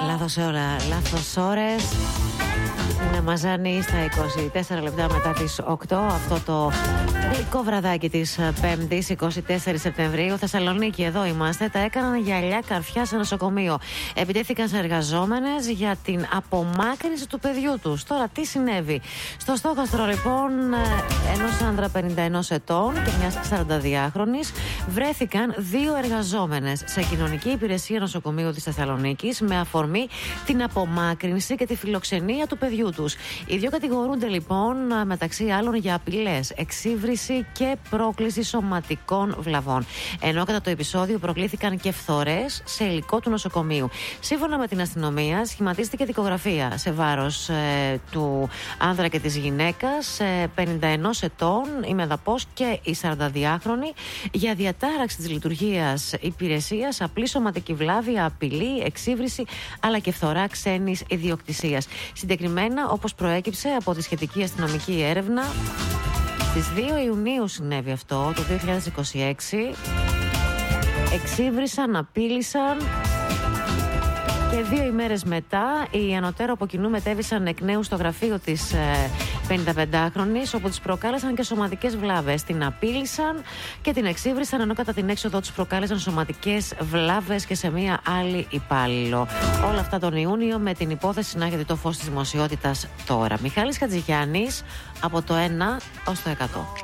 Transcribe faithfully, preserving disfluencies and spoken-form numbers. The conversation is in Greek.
Λάθος σε όλα, λάθος ώρες. Είναι μαζάνι στα είκοσι τέσσερα λεπτά μετά τις οκτώ. Αυτό το γλυκό βραδάκι της Πέμπτης, εικοστή τέταρτη Σεπτεμβρίου. Θεσσαλονίκη, εδώ είμαστε. Τα έκαναν γυαλιά καρφιά σε νοσοκομείο. Επιτέθηκαν σε εργαζόμενες για την απομάκρυνση του παιδιού τους. Τώρα τι συνέβη? Στο στόχαστρο λοιπόν ενός άντρα πενήντα ενός ετών και μιας σαρανταδυάχρονης βρέθηκαν δύο εργαζόμενες σε κοινωνική υπηρεσία νοσοκομείου της Θεσσαλονίκης με αφορμή την απομάκρυνση και τη φιλοξενία του παιδιού τους. Οι δύο κατηγορούνται λοιπόν μεταξύ άλλων για απειλές, εξύβριση και πρόκληση σωματικών βλαβών. Ενώ κατά το επεισόδιο προκλήθηκαν και φθορές σε υλικό του νοσοκομείου. Σύμφωνα με την αστυνομία, σχηματίστηκε δικογραφία σε βάρος ε, του άνδρα και της γυναίκας, ε, πενήντα ενός ετών, η μεδαπός και η σαρανταδυάχρονη, για διατάραξη της λειτουργίας υπηρεσίας, απλή σωματική βλάβη, απειλή, εξύβριση αλλά και φθορά ξένης ιδιοκτησίας. Συγκεκριμένα, όπως προέκυψε από τη σχετική αστυνομική έρευνα, στις δύο Ιουνίου συνέβη αυτό, το δύο χιλιάδες είκοσι έξι. Εξύβρισαν, απείλησαν και δύο ημέρες μετά οι ανωτέρω από κοινού μετέβησαν εκ νέου στο γραφείο της ε, πενηνταπεντάχρονης, όπου τις προκάλεσαν και σωματικές βλάβες. Την απείλησαν και την εξύβρισαν, ενώ κατά την έξοδο τους προκάλεσαν σωματικές βλάβες και σε μία άλλη υπάλληλο. Όλα αυτά τον Ιούνιο, με την υπόθεση να έχετε το φως της δημοσιότητας τώρα. Μιχάλης Χατζηγιάννης, από το ένα ως το εκατό.